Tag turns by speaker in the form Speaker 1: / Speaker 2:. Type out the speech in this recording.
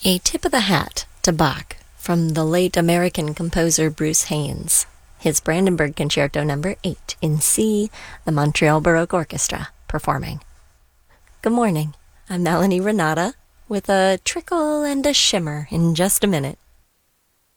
Speaker 1: A tip of the hat to Bach from the late American composer Bruce Haynes. His Brandenburg Concerto No. 8 in C, the Montreal Baroque Orchestra, performing. Good morning. I'm Melanie Renata with a trickle and a shimmer in just a minute.